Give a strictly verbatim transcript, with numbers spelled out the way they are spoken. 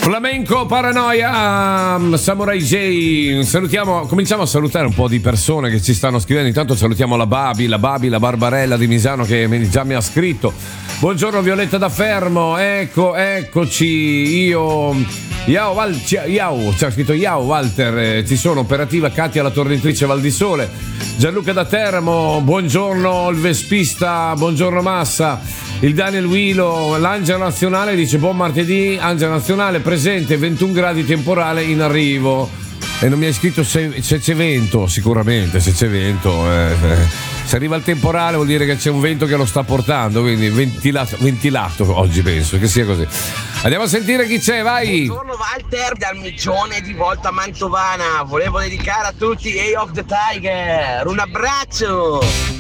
Flamenco Paranoia, Samurai J. Salutiamo, cominciamo a salutare un po' di persone che ci stanno scrivendo. Intanto salutiamo la Babi, la Babi, la Barbarella di Misano che già mi ha scritto. Buongiorno Violetta da Fermo, ecco, eccoci, io... Iao, Val, Iao, c'è scritto Iao Walter, eh, ci sono, operativa Katia la tornitrice Val di Sole, Gianluca da Teramo, buongiorno il Vespista, buongiorno Massa, il Daniel Wilo, l'Angela Nazionale dice buon martedì, Angela Nazionale presente, ventuno gradi temporale in arrivo. E non mi hai scritto se, se c'è vento, sicuramente se c'è vento, eh, eh. Se arriva il temporale vuol dire che c'è un vento che lo sta portando, quindi ventilato, ventilato oggi penso che sia così. Andiamo a sentire chi c'è, vai! Buongiorno Walter dal Miccione di Volta Mantovana, volevo dedicare a tutti Eye of the Tiger, un abbraccio!